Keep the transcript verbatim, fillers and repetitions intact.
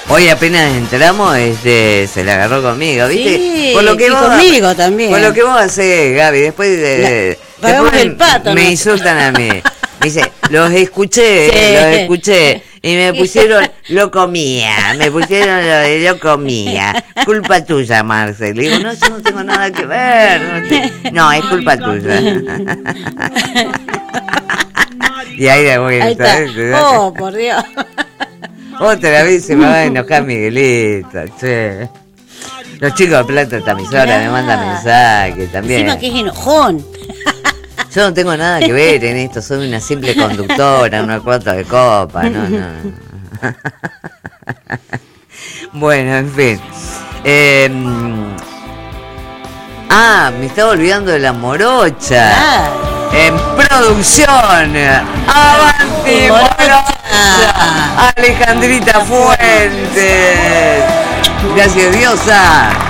Hoy apenas entramos, este, se la agarró conmigo, ¿viste? Sí, por lo que y vos, conmigo también. Por lo que vos hacés, Gaby, después de... La, pagamos después el pato, me ¿no? insultan a mí. Me dice, los escuché, Sí. los escuché. Y me pusieron, lo comía, me pusieron lo de lo comía. Culpa tuya, Marcel. Le digo, no, yo no tengo nada que ver. No, te... no es culpa tuya. Y ahí la voy a Ahí está. Oh, por Dios. Otra vez se me va a enojar Miguelito, che. Los chicos de Plata Tamizora claro. me mandan mensajes también. Encima que es enojón. Yo no tengo nada que ver en esto, soy una simple conductora, una cuarta de copa, no, no. Bueno, en fin. Eh, ah, me estaba olvidando de la morocha. Ah. En producción, ¡avanti Morocha! Alejandrita Fuentes. Gracias, Diosa.